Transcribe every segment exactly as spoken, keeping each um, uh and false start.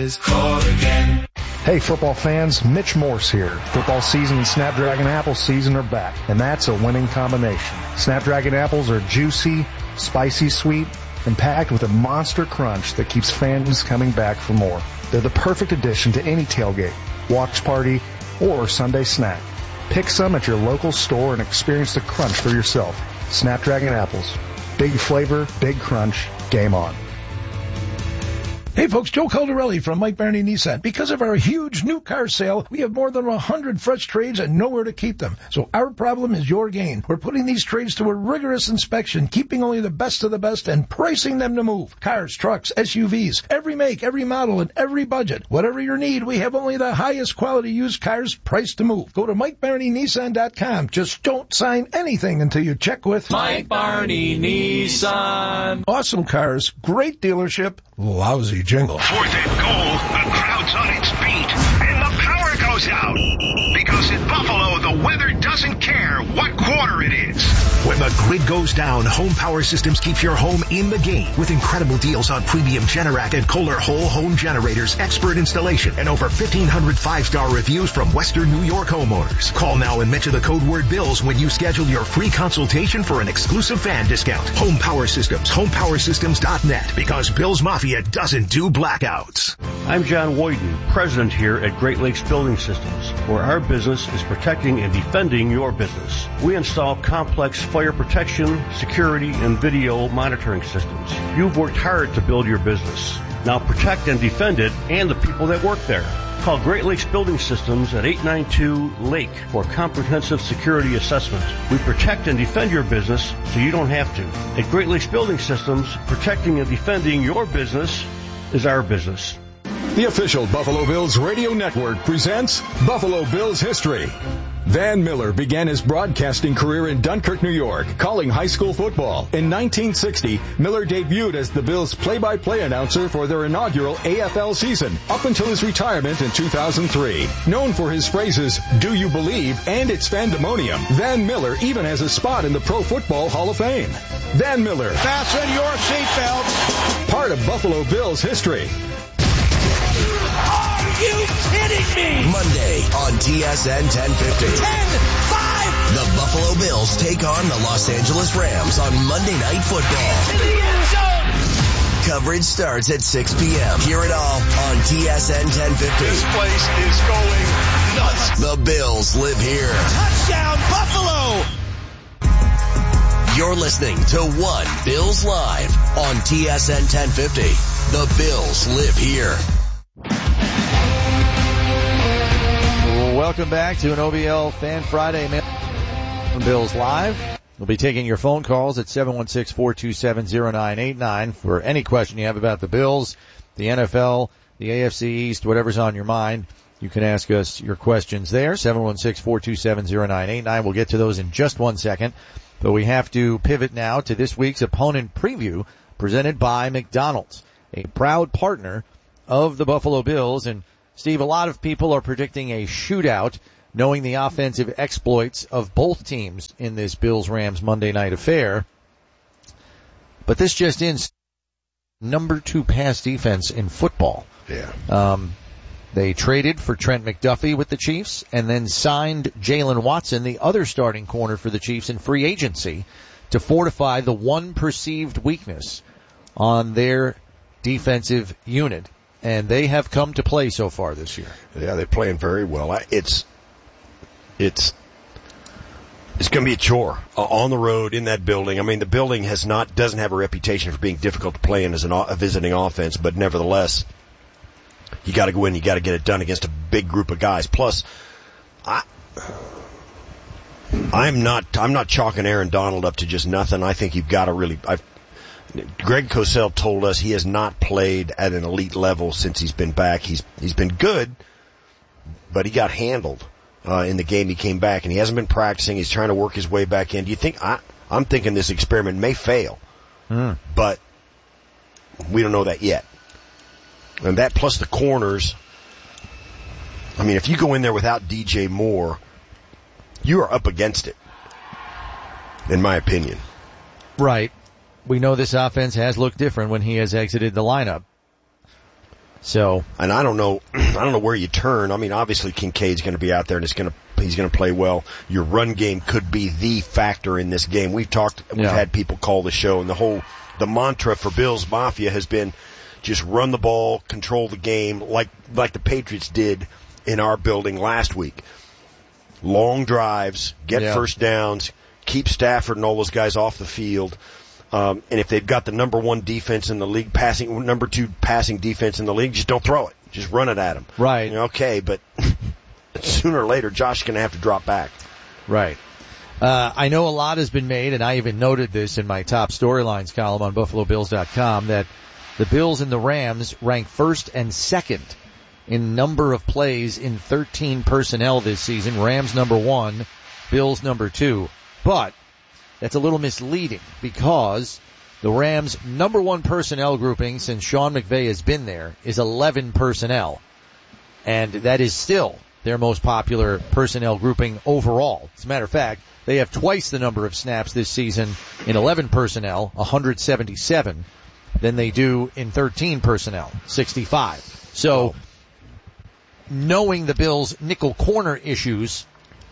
is Corrigan. Hey football fans, Mitch Morse here. Football season and Snapdragon apple season are back, and that's a winning combination. Snapdragon apples are juicy, spicy sweet, and packed with a monster crunch that keeps fans coming back for more. They're the perfect addition to any tailgate, watch party, or Sunday snack. Pick some at your local store and experience the crunch for yourself. Snapdragon apples. Big flavor, big crunch, game on. Hey folks, Joe Caldarelli from Mike Barney Nissan. Because of our huge new car sale, we have more than one hundred fresh trades and nowhere to keep them. So our problem is your gain. We're putting these trades to a rigorous inspection, keeping only the best of the best and pricing them to move. Cars, trucks, S U Vs, every make, every model, and every budget. Whatever your need, we have only the highest quality used cars priced to move. Go to Mike Barney Nissan dot com. Just don't sign anything until you check with Mike Barney Nissan. Awesome cars, great dealership, lousy jingle. Fourth and goal, the crowd's on its feet, and the power goes out. Because in Buffalo, the weather doesn't care what quarter it is. When the grid goes down, Home Power Systems keeps your home in the game with incredible deals on premium Generac and Kohler whole home generators, expert installation, and over fifteen hundred five-star reviews from Western New York homeowners. Call now and mention the code word BILLS when you schedule your free consultation for an exclusive fan discount. Home Power Systems, home power systems dot net, because Bills Mafia doesn't do blackouts. I'm John Woyden, president here at Great Lakes Building Systems, where our business is protecting and defending your business. We install complex fire protection, security, and video monitoring systems. You've worked hard to build your business. Now protect and defend it and the people that work there. Call Great Lakes Building Systems at eight nine two Lake for a comprehensive security assessment. We protect and defend your business so you don't have to. At Great Lakes Building Systems, protecting and defending your business is our business. The official Buffalo Bills radio network presents Buffalo Bills History. Van Miller began his broadcasting career in Dunkirk, New York, calling high school football. In nineteen sixty, Miller debuted as the Bills' play-by-play announcer for their inaugural A F L season, up until his retirement in two thousand three. Known for his phrases, "Do you believe?" and "It's Fandemonium," Van Miller even has a spot in the Pro Football Hall of Fame. Van Miller. Fasten your seatbelts. Part of Buffalo Bills history. Are you kidding me? Monday on T S N ten fifty. ten five. The Buffalo Bills take on the Los Angeles Rams on Monday Night Football. In the end zone. Coverage starts at six p.m. Hear it all on T S N ten fifty. This place is going nuts. The Bills live here. Touchdown, Buffalo. You're listening to One Bills Live on T S N ten fifty. The Bills live here. Welcome back to an O B L Fan Friday from Bills Live. We'll be taking your phone calls at seven one six, four two seven, zero nine eight nine for any question you have about the Bills, the N F L, the A F C East, whatever's on your mind. You can ask us your questions there, seven one six, four two seven, zero nine eight nine. We'll get to those in just one second. But we have to pivot now to this week's opponent preview presented by McDonald's, a proud partner of the Buffalo Bills. And Steve, a lot of people are predicting a shootout, knowing the offensive exploits of both teams in this Bills-Rams Monday night affair. But this just in, number two pass defense in football. Yeah. Um, they traded for Trent McDuffie with the Chiefs and then signed Jalen Watson, the other starting corner for the Chiefs, in free agency to fortify the one perceived weakness on their defensive unit. And they have come to play so far this year. Yeah, they're playing very well. It's, it's, it's going to be a chore uh, on the road in that building. I mean, the building has not, doesn't have a reputation for being difficult to play in as an, a visiting offense, but nevertheless, you got to go in, you got to get it done against a big group of guys. Plus, I, I'm not, I'm not chalking Aaron Donald up to just nothing. I think you've got to really, I've, Greg Cosell told us he has not played at an elite level since he's been back. He's he's been good, but he got handled uh, in the game he came back, and he hasn't been practicing. He's trying to work his way back in. Do you think I, I'm thinking this experiment may fail, mm. but we don't know that yet. And that plus the corners. I mean, if you go in there without D J Moore, you are up against it, in my opinion. Right. We know this offense has looked different when he has exited the lineup. So, and I don't know, I don't know where you turn. I mean, obviously Kincaid's going to be out there and it's going to, he's going to play well. Your run game could be the factor in this game. We've talked, we've yeah. had people call the show, and the whole, the mantra for Bills Mafia has been just run the ball, control the game, like, like the Patriots did in our building last week. Long drives, get yeah. first downs, keep Stafford and all those guys off the field. Um, and if they've got the number one defense in the league, passing, number two passing defense in the league, just don't throw it. Just run it at them. Right. You know, okay, but sooner or later, Josh is going to have to drop back. Right. Uh, I know a lot has been made, and I even noted this in my top storylines column on Buffalo Bills dot com, that the Bills and the Rams rank first and second in number of plays in thirteen personnel this season. Rams number one, Bills number two. But that's a little misleading because the Rams' number one personnel grouping since Sean McVay has been there is eleven personnel. And that is still their most popular personnel grouping overall. As a matter of fact, they have twice the number of snaps this season in eleven personnel, one hundred seventy-seven, than they do in thirteen personnel, sixty-five. So, knowing the Bills' nickel corner issues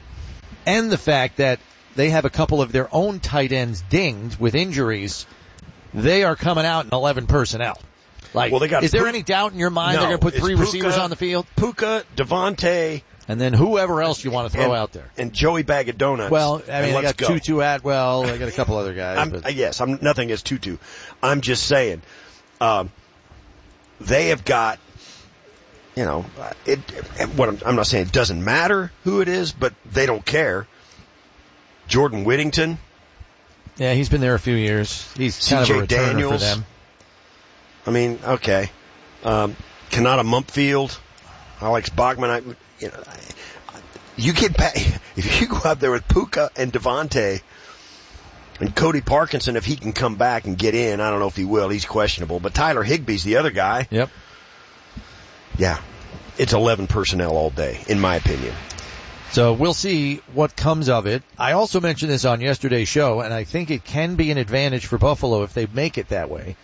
and the fact that they have a couple of their own tight ends dinged with injuries, they are coming out in eleven personnel. Like, well, they got is there Puka, any doubt in your mind no, they're going to put three Puka, receivers on the field? Puka, Devontae, and then whoever else you want to throw and, out there. And Joey Bag of Donuts. Well, I mean, they got go. Tutu Atwell, they got a couple other guys. I'm, but. Yes, I'm nothing against Tutu. I'm just saying, um, they have got, you know, it, it, what I'm, I'm not saying it doesn't matter who it is, but they don't care. Jordan Whittington. Yeah, he's been there a few years. He's kind of a returner Daniels. for them. I mean, okay. Um, Kanata Mumpfield, Alex Bachman. I, you know, I, you get back, if you go out there with Puka and Devontae and Cody Parkinson, if he can come back and get in, I don't know if he will. He's questionable. But Tyler Higbee's the other guy. Yep. Yeah. It's eleven personnel all day, in my opinion. So we'll see what comes of it. I also mentioned this on yesterday's show, and I think it can be an advantage for Buffalo if they make it that way.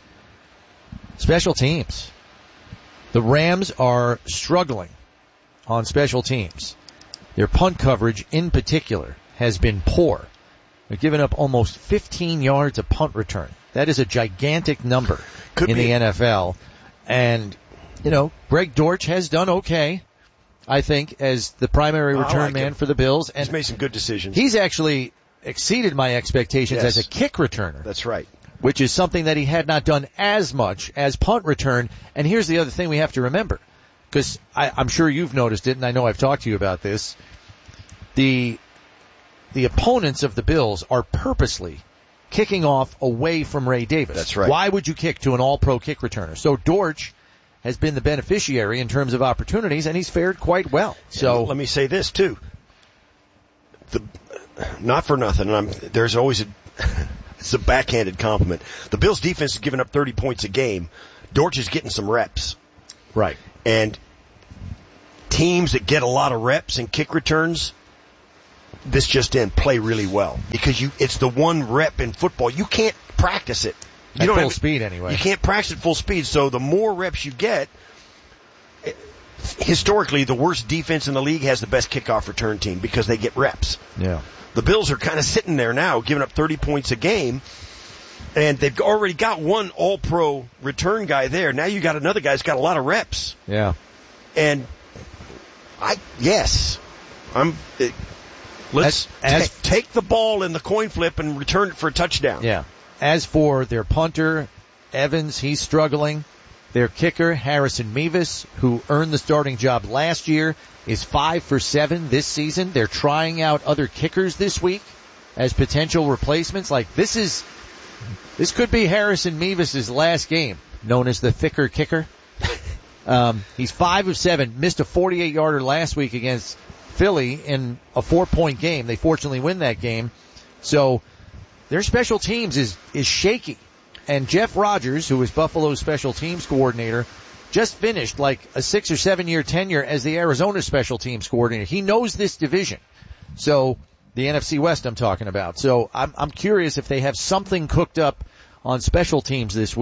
Special teams. The Rams are struggling on special teams. Their punt coverage in particular has been poor. They've given up almost fifteen yards a punt return. That is a gigantic number Could in be. the N F L. And, you know, Greg Dortch has done okay, I think, as the primary return like man him. for the Bills. And He's made some good decisions. he's actually exceeded my expectations Yes. as a kick returner. That's right. Which is something that he had not done as much as punt return. And here's the other thing we have to remember, because I'm sure you've noticed it, and I know I've talked to you about this. The the opponents of the Bills are purposely kicking off away from Ray Davis. That's right. Why would you kick to an all-pro kick returner? So Dortch has been the beneficiary in terms of opportunities, and he's fared quite well. So and let me say this too. The not for nothing, and I'm, there's always a it's a backhanded compliment. The Bills' defense is giving up thirty points a game. Dortch is getting some reps, right? And teams that get a lot of reps and kick returns, this just in, play really well because you it's the one rep in football you can't practice it. You At don't full have, speed anyway. You can't practice at full speed, so the more reps you get, historically the worst defense in the league has the best kickoff return team because they get reps. Yeah. The Bills are kind of sitting there now, giving up thirty points a game, and they've already got one all-pro return guy there. Now you got another guy that's got a lot of reps. Yeah. And I, yes, I'm, it, let's As, as, ta- take the ball in the coin flip and return it for a touchdown. Yeah. As for their punter, Evans, he's struggling. Their kicker, Harrison Mevis, who earned the starting job last year, is five for seven this season. They're trying out other kickers this week as potential replacements. Like, this is, this could be Harrison Mevis' last game, known as the thicker kicker. Um, he's five of seven, missed a forty-eight yarder last week against Philly in a four-point game. They fortunately win that game. So their special teams is, is shaky. And Jeff Rogers, who is Buffalo's special teams coordinator, just finished like a six or seven year tenure as the Arizona special teams coordinator. He knows this division. So the N F C West I'm talking about. So I'm, I'm curious if they have something cooked up on special teams this week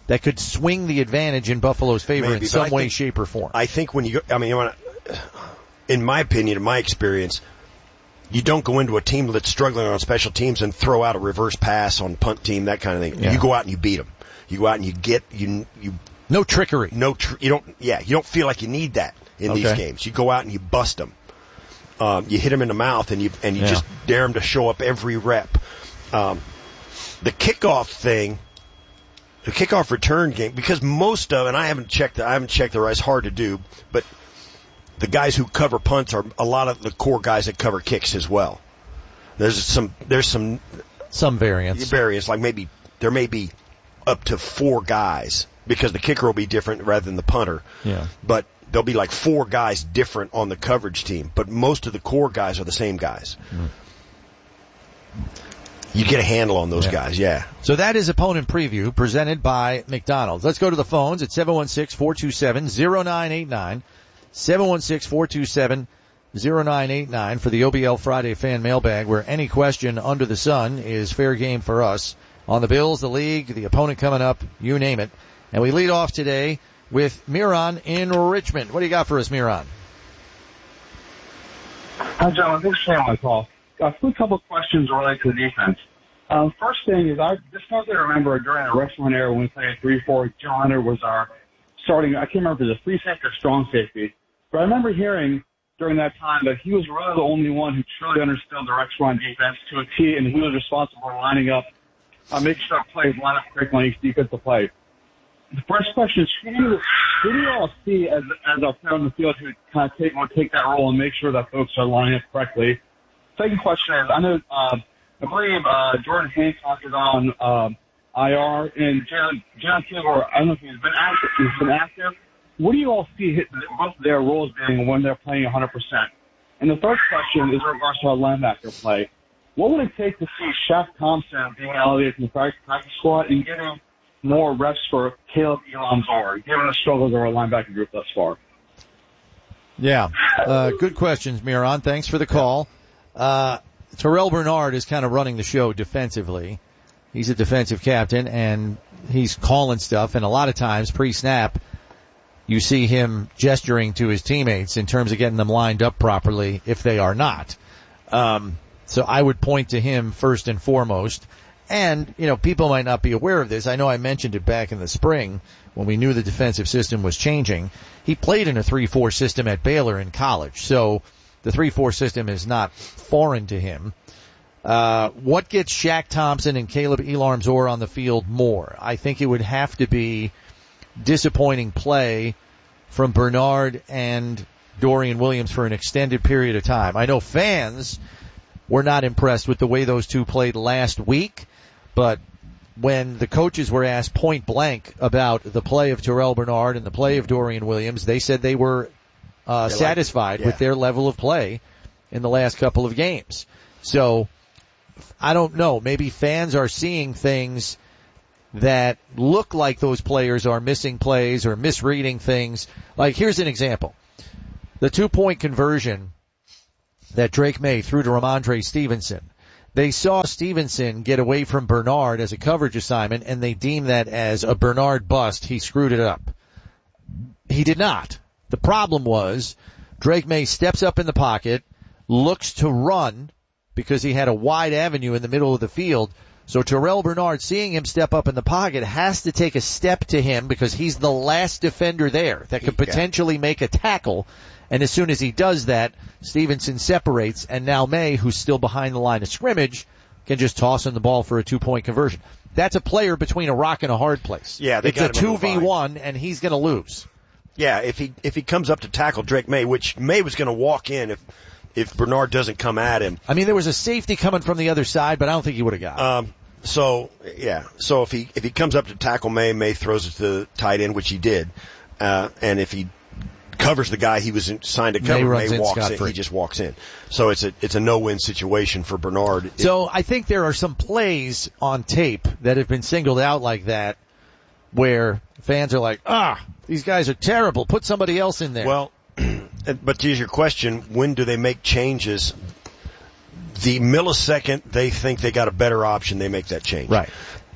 that could swing the advantage in Buffalo's favor Maybe, in some way, think, shape, or form. I think when you go, I mean, you wanna, in my opinion, in my experience, you don't go into a team that's struggling on special teams and throw out a reverse pass on punt team, that kind of thing. Yeah. You go out and you beat them. You go out and you get, you, you, no trickery. No, tr- you don't, yeah, you don't feel like you need that in okay. these games. You go out and you bust them. Um, you hit them in the mouth and you, and you yeah. just dare them to show up every rep. Um, the kickoff thing, the kickoff return game, because most of, and I haven't checked, the, I haven't checked the right, it's hard to do, but the guys who cover punts are a lot of the core guys that cover kicks as well. There's some, there's some, some variance, variance, like maybe, there may be up to four guys because the kicker will be different rather than the punter. Yeah. But there'll be like four guys different on the coverage team, but most of the core guys are the same guys. Mm. You get a handle on those yeah. guys, yeah. So that is opponent preview presented by McDonald's. Let's go to the phones at seven one six, four two seven, zero nine eight nine. seven one six, four two seven, zero nine eight nine for the O B L Friday fan mailbag, where any question under the sun is fair game for us on the Bills, the league, the opponent coming up, you name it. And we lead off today with Miran in Richmond. What do you got for us, Miran? Hi, John. Thanks for taking my call. Got a couple of questions related to the defense. Um, first thing is, I distinctly remember during the Richmond era when we played three four, Joe Leonard was our starting, I can't remember if it was a free safety or strong safety, but I remember hearing during that time that he was really the only one who truly understood the Rex Run defense to a T, and he was responsible for lining up, uh, making sure plays line up correctly on each defensive play. The first question is, who do you, who do you all see as as our player on the field who kind of take will take that role and make sure that folks are lining up correctly? Second question is, I know uh, I believe uh, Jordan Hancock is on um, I R, and John John Kilgore, I don't know if he's been active. He's been active. What do you all see hit, both their roles being when they're playing one hundred percent? And the third question is in regards to our linebacker play. What would it take to see Shaq Thompson being elevated from the practice, practice squad and getting more reps for Caleb Elam-Zor, given the struggles of our linebacker group thus far? Yeah, uh, good questions, Miran. Thanks for the call. Uh, Terrell Bernard is kind of running the show defensively. He's a defensive captain, and he's calling stuff, and a lot of times pre-snap, you see him gesturing to his teammates in terms of getting them lined up properly if they are not. Um, so I would point to him first and foremost. And, you know, people might not be aware of this. I know I mentioned it back in the spring when we knew the defensive system was changing. He played in a three four system at Baylor in college, so the three four system is not foreign to him. Uh, what gets Shaq Thompson and Caleb Elam-Zor on the field more? I think it would have to be disappointing play from Bernard and Dorian Williams for an extended period of time. I know fans were not impressed with the way those two played last week, but when the coaches were asked point blank about the play of Terrell Bernard and the play of Dorian Williams, they said they were uh, satisfied yeah. with their level of play in the last couple of games. So I don't know. Maybe fans are seeing things that look like those players are missing plays or misreading things. Like, here's an example. The two-point conversion that Drake May threw to Ramondre Stevenson. They saw Stevenson get away from Bernard as a coverage assignment, and they deemed that as a Bernard bust. He screwed it up. He did not. The problem was Drake May steps up in the pocket, looks to run because he had a wide avenue in the middle of the field. So Terrell Bernard, seeing him step up in the pocket, has to take a step to him because he's the last defender there that could potentially make a tackle. And as soon as he does that, Stevenson separates, and now May, who's still behind the line of scrimmage, can just toss him the ball for a two-point conversion. That's a player between a rock and a hard place. Yeah, they it's got a two v one, and he's going to lose. Yeah, if he if he comes up to tackle Drake May, which May was going to walk in if if Bernard doesn't come at him. I mean, there was a safety coming from the other side, but I don't think he would have got it. Um, so yeah, so if he if he comes up to tackle May, May throws it to the tight end, which he did, uh, and if he covers the guy he was signed to cover, May, May walks in, he just walks in. So it's a it's a no-win situation for Bernard. So I think there are some plays on tape that have been singled out like that where fans are like, ah, these guys are terrible. Put somebody else in there. Well, but to your question, when do they make changes? The millisecond they think they got a better option, they make that change. Right.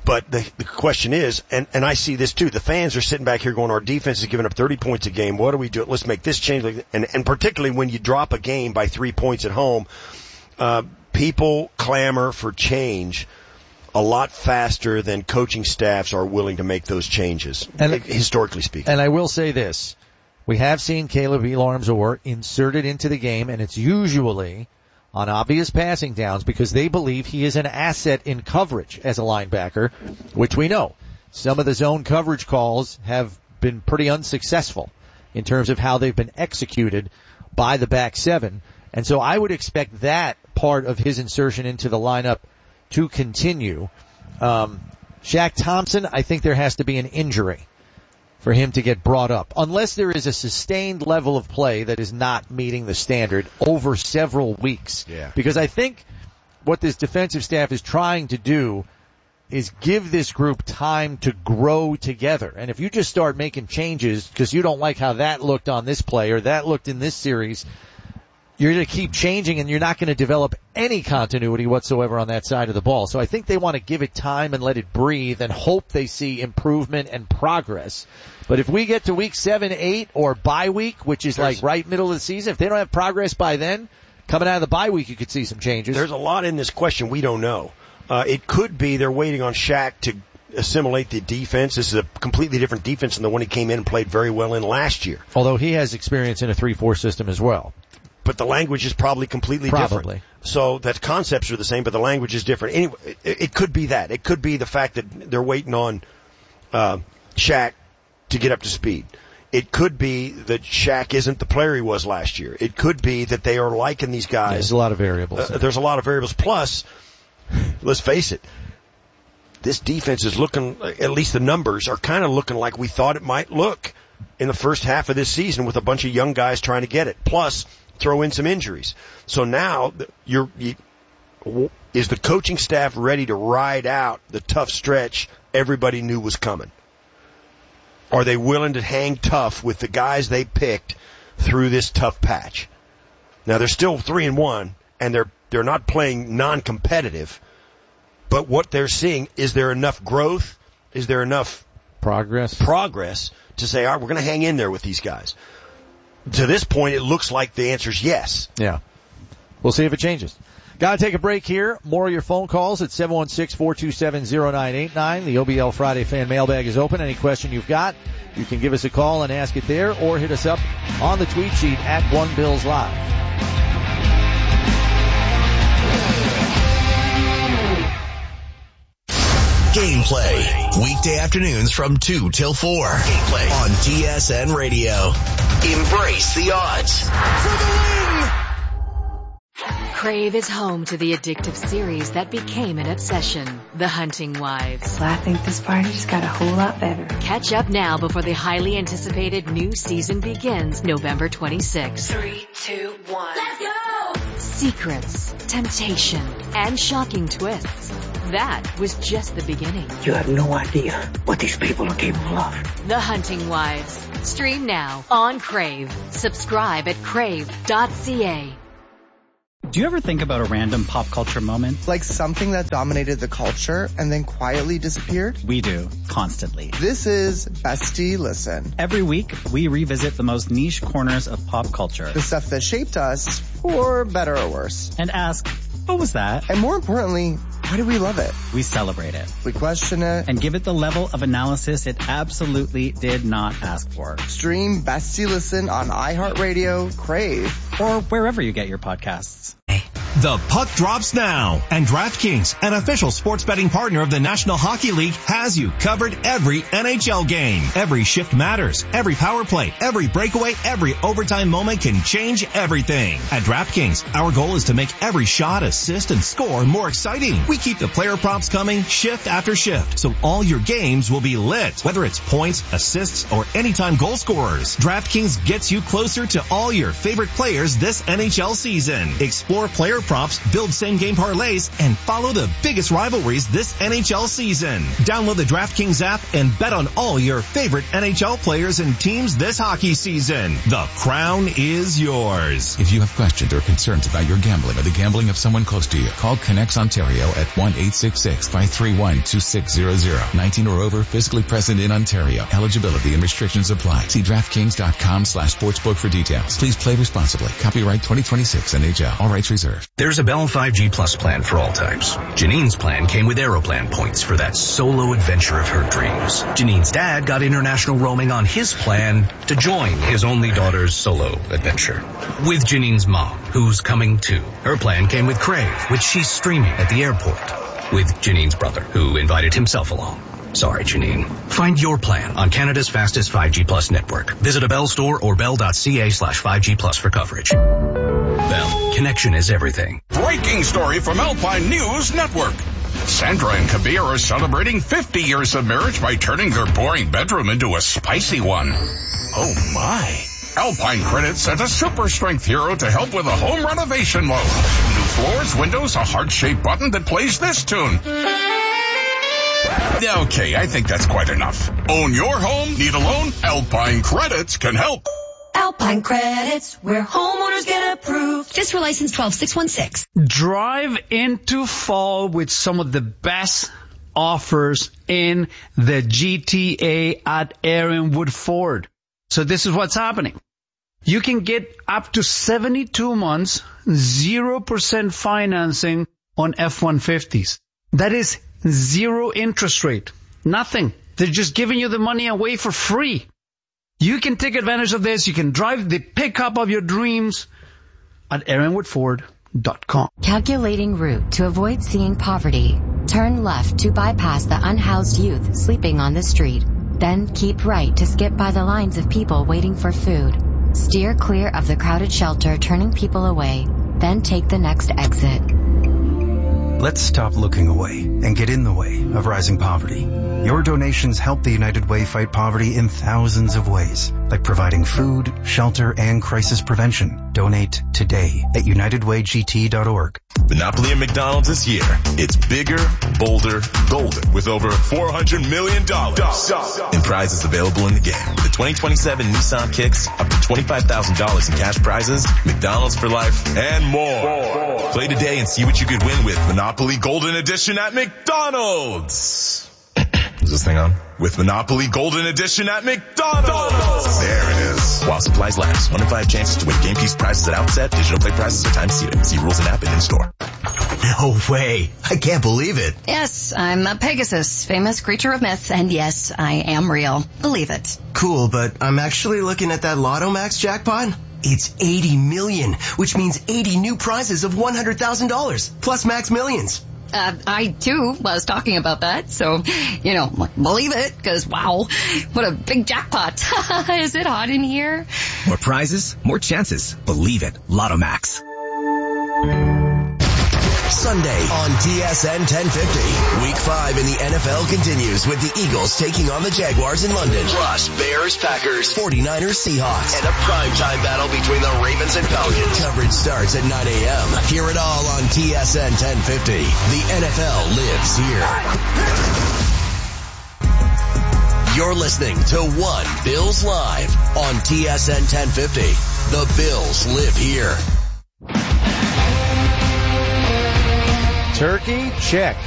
But the, the question is, and, and I see this too, the fans are sitting back here going, our defense is giving up thirty points a game. What do we do? Let's make this change. And, and particularly when you drop a game by three points at home, uh, people clamor for change a lot faster than coaching staffs are willing to make those changes, and, historically speaking. And I will say this. We have seen Caleb Elarms-Orr inserted into the game, and it's usually on obvious passing downs because they believe he is an asset in coverage as a linebacker, which we know. Some of the zone coverage calls have been pretty unsuccessful in terms of how they've been executed by the back seven. And so I would expect that part of his insertion into the lineup to continue. Um, Shaq Thompson, I think there has to be an injury for him to get brought up, unless there is a sustained level of play that is not meeting the standard over several weeks. Yeah. Because I think what this defensive staff is trying to do is give this group time to grow together. And if you just start making changes because you don't like how that looked on this play or that looked in this series, you're going to keep changing and you're not going to develop any continuity whatsoever on that side of the ball. So I think they want to give it time and let it breathe and hope they see improvement and progress. But if we get to week seven, eight, or bye week, which is There's, like right middle of the season, if they don't have progress by then, coming out of the bye week, you could see some changes. There's a lot in this question we don't know. Uh, it could be they're waiting on Shaq to assimilate the defense. This is a completely different defense than the one he came in and played very well in last year. Although he has experience in a three four system as well. But the language is probably completely probably. different. So that concepts are the same, but the language is different. Anyway, it, it could be that. It could be the fact that they're waiting on uh, Shaq to get up to speed. It could be that Shaq isn't the player he was last year. It could be that they are liking these guys. Yeah, there's a lot of variables. Uh, there's a lot of variables. Plus, let's face it, this defense is looking, at least the numbers are kind of looking like we thought it might look in the first half of this season with a bunch of young guys trying to get it. Plus, throw in some injuries. So now, you're, you, is the coaching staff ready to ride out the tough stretch everybody knew was coming? Are they willing to hang tough with the guys they picked through this tough patch? Now they're still three and one, and they're they're not playing non-competitive. But what they're seeing, is there enough growth? Is there enough progress? Progress to say, all right, we're going to hang in there with these guys. To this point, it looks like the answer is yes. Yeah. We'll see if it changes. Got to take a break here. More of your phone calls at seven one six, four two seven, zero nine eight nine. The O B L Friday Fan Mailbag is open. Any question you've got, you can give us a call and ask it there, or hit us up on the tweet sheet at One Bills Live. Gameplay, weekday afternoons from two till four. Gameplay on T S N Radio. Embrace the odds. For the win! Crave is home to the addictive series that became an obsession, The Hunting Wives. Well, I think this party just got a whole lot better. Catch up now before the highly anticipated new season begins November twenty-sixth. Three, two, one. Let's go! Secrets, temptation, and shocking twists. That was just the beginning. You have no idea what these people are capable of. The Hunting Wives. Stream now on Crave. Subscribe at crave dot c a. Do you ever think about a random pop culture moment? Like something that dominated the culture and then quietly disappeared? We do, constantly. This is Bestie Listen. Every week, we revisit the most niche corners of pop culture. The stuff that shaped us, for better or worse. And ask, what was that? And more importantly, why do we love it? We celebrate it. We question it. And give it the level of analysis it absolutely did not ask for. Stream Bestie Listen on iHeartRadio, Crave, or wherever you get your podcasts. The puck drops now, and DraftKings, an official sports betting partner of the National Hockey League, has you covered every N H L game. Every shift matters. Every power play, every breakaway, every overtime moment can change everything. At DraftKings, our goal is to make every shot, assist, and score more exciting. We keep the player props coming shift after shift, so all your games will be lit, whether it's points, assists, or anytime goal scorers. DraftKings gets you closer to all your favorite players this N H L season. Explore player player props, build same-game parlays, and follow the biggest rivalries this N H L season. Download the DraftKings app and bet on all your favorite N H L players and teams this hockey season. The crown is yours. If you have questions or concerns about your gambling or the gambling of someone close to you, call Connects Ontario at one eight six six, five three one, two six zero zero. nineteen or over, physically present in Ontario. Eligibility and restrictions apply. See DraftKings.com slash sportsbook for details. Please play responsibly. Copyright twenty twenty-six N H L. All rights reserved. There's a Bell five G Plus plan for all types. Janine's plan came with Aeroplan points for that solo adventure of her dreams. Janine's dad got international roaming on his plan to join his only daughter's solo adventure. With Janine's mom, who's coming too. Her plan came with Crave, which she's streaming at the airport. With Janine's brother, who invited himself along. Sorry, Janine. Find your plan on Canada's fastest five G Plus network. Visit a Bell store or bell.ca slash 5G Plus for coverage. Bell, connection is everything. Breaking story from Alpine News Network. Sandra and Kabir are celebrating fifty years of marriage by turning their boring bedroom into a spicy one. Oh my. Alpine Credit sent a super strength hero to help with a home renovation loan. New floors, windows, a heart-shaped button that plays this tune. Okay, I think that's quite enough. Own your home, need a loan? Alpine Credits can help. Alpine Credits, where homeowners get approved. Just for license twelve six one six. Drive into fall with some of the best offers in the G T A at Aaron Wood Ford. So this is what's happening. You can get up to seventy-two months, zero percent financing on F one fifties. That is zero interest rate. Nothing. They're just giving you the money away for free. You can take advantage of this. You can drive the pickup of your dreams at aaron wood ford dot com. Calculating route to avoid seeing poverty. Turn left to bypass the unhoused youth sleeping on the street. Then keep right to skip by the lines of people waiting for food. Steer clear of the crowded shelter turning people away. Then take the next exit. Let's stop looking away and get in the way of rising poverty. Your donations help the United Way fight poverty in thousands of ways, like providing food, shelter, and crisis prevention. Donate today at united way g t dot org. Monopoly at McDonald's is here. It's bigger, bolder, golden, with over four hundred million dollars in prizes available in the game. The twenty twenty-seven Nissan Kicks, up to twenty-five thousand dollars in cash prizes, McDonald's for life, and more. Play today and see what you could win with Monopoly Golden Edition at McDonald's. Is this thing on? With Monopoly Golden Edition at McDonald's. There it is. While supplies last. One in five chances to win game piece prizes at outset. Digital play prizes are time seated. See rules and app and in store. No way. I can't believe it. Yes, I'm a Pegasus, famous creature of myth, and yes, I am real. Believe it. Cool, but I'm actually looking at that Lotto Max jackpot. It's eighty million, which means eighty new prizes of one hundred thousand dollars, plus Max Millions. Uh, I, too, was talking about that, so, you know, believe it, because, wow, what a big jackpot. Is it hot in here? More prizes, more chances. Believe it. Lotto Max. Sunday on T S N ten fifty. Week five in the N F L continues with the Eagles taking on the Jaguars in London. Plus Bears, Packers, forty-niners, Seahawks, and a primetime battle between the Ravens and Falcons. Coverage starts at nine a.m. Hear it all on T S N ten fifty. The N F L lives here. You're listening to One Bills Live on T S N ten fifty. The Bills live here. Turkey, check.